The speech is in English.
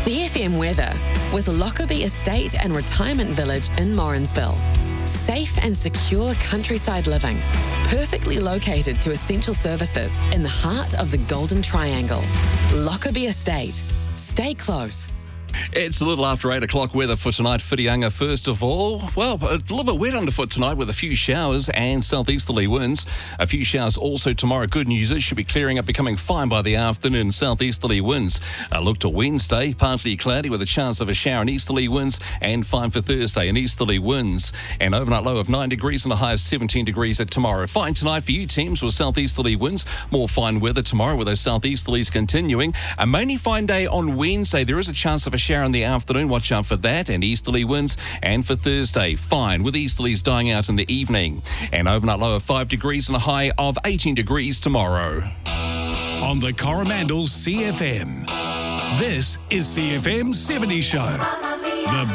CFM weather with Lockerbie Estate and Retirement Village in Morrinsville. Safe and secure countryside living, perfectly located to essential services in the heart of the Golden Triangle. Lockerbie Estate. Stay close. It's a little after 8 o'clock weather for tonight, Whitianga. First of all, well, a little bit wet underfoot tonight with a few showers and southeasterly winds. A few showers also tomorrow. Good news, it should be clearing up, becoming fine by the afternoon. Southeasterly winds. Look to Wednesday, partly cloudy with a chance of a shower and easterly winds, and fine for Thursday and easterly winds. An overnight low of 9 degrees and a high of 17 degrees at tomorrow. Fine tonight for you teams with southeasterly winds. More fine weather tomorrow with those southeasterlies continuing. A mainly fine day on Wednesday. There is a chance of a shower in the afternoon. Watch out for that, and easterly winds. And for Thursday, fine with easterlies dying out in the evening. An overnight low of 5 degrees and a high of 18 degrees tomorrow. On the Coromandel CFM. This is CFM 70 Show. The